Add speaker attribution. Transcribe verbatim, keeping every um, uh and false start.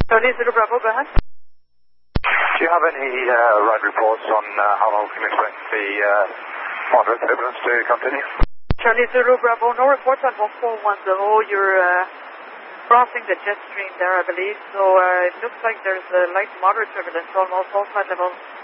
Speaker 1: Charlie Zulu Bravo, go ahead.
Speaker 2: Do you have any uh, ride reports on uh, how long we can expect the uh, moderate turbulence to continue?
Speaker 1: Charlie Zulu Bravo, no reports on one four one zero. You're uh, crossing the jet stream there, I believe. So uh, it looks like there's a light moderate turbulence, almost all flight levels.